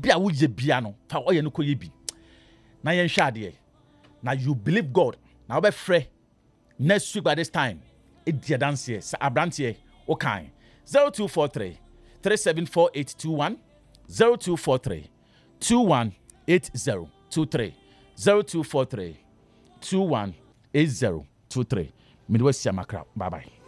ade a wo ye bia no fa oye no koye bi na yen hwa ade na you believe God na we be frɛ next week by this time e dia dance here sa abrante o kan 0243 374821 0243 218023 0243 218023 midwa siamakra bye bye.